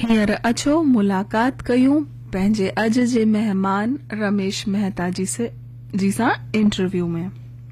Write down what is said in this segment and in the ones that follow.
हींअर अचो मुलाक़ात कयूं पंहिंजे अॼु जे मेहमान रमेश मेहता जी सां इंटरव्यू में।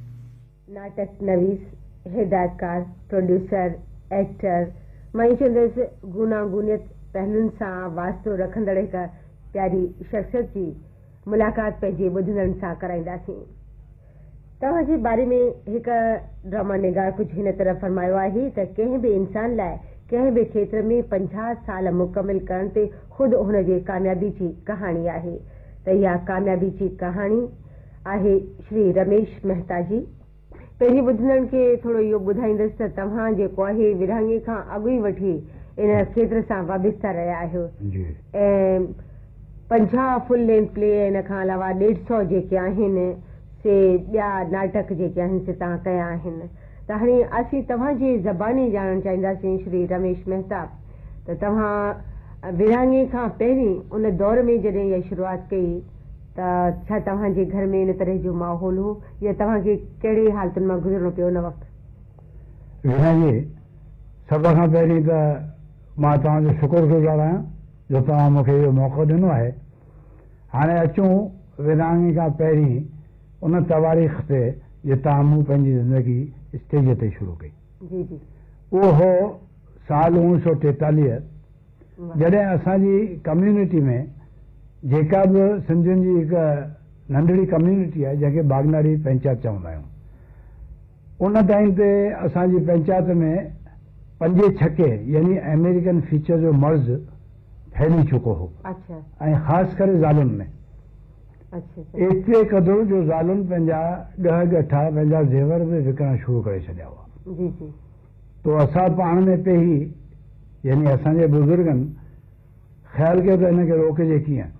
नाटक नवीस, हिदायतकार, प्रोड्यूसर, एक्टर, मां चवंदसि गूनागूनियत पहलुनि सां वास्तो रखंदड़ हिक प्यारी शख़्सियत जी मुलाक़ात पंहिंजे ॿुधंदड़नि सां कराईंदासीं। तव्हांजे बारे में हिक ड्रामा निगार कुझु हिन तरह फरमायो आहे त कंहिं बि इंसान लाइ कंहिं बि क्षेत्र में 50 साल मुकमिल करण ते ख़ुदि हुनजे कामयाबी जी कहाणी आहे। त इहा कामयाबी जी कहाणी आहे श्री रमेश मेहता जी। पंहिंजे ॿुधंदड़नि खे थोरो इहो ॿुधाईंदसि त तव्हां जेको आहे विरहाङे खां अॻु ई वठी इन क्षेत्र सां वाबिस्ता रहिया आहियो ऐं 50 फुल लेंथ प्ले इन खां अलावा 150 जेके आहिनि से ॿिया नाटक जेके आहिनि से तव्हां कया आहिनि। त हाणे असीं तव्हांजी ज़बानी ॼाणणु चाहींदासीं श्री रमेश मेहता त तव्हां विरहाङे खां पहिरीं उन दौर में जॾहिं इहा शुरूआत कई त छा तव्हांजे घर में इन तरह जो माहौल हो या तव्हांखे कहिड़ी हालतुनि मां गुज़रणो पियो उन वक़्तु? विरहाङे सभ खां पहिरीं त मां तव्हांजो शुक्रगुज़ार आहियां जो तव्हां मूंखे इहो मौक़ो ॾिनो आहे। हाणे अचूं विरहाङे खां पहिरीं उन तवारीख़ ते जितां मूं पंहिंजी ज़िंदगी स्टेज ते शुरू कई। जी जी। उहो हो साल 1943 जॾहिं असांजी कम्यूनिटी में जेका बि सिंधियुनि जी हिकु नंढड़ी कम्यूनिटी आहे जंहिंखे बागनारी पंचायत चवंदा आहियूं, उन टाइम ते असांजी पंचायत में 5 छके यानी अमेरिकन फीचर जो मर्ज़ फैली चुको हो। अच्छा। ऐं ख़ासि करे ज़ालुनि में एतिरे क़दुरु जो ज़ालुनि पंहिंजा ॻठा पंहिंजा ज़ेवर बि विकिणण शुरू करे छॾिया हुआ। जी जी। तो असां पाण में पे ही यानी असांजे बुज़ुर्गनि ख़्यालु कयो त हिनखे रोकिजे कीअं।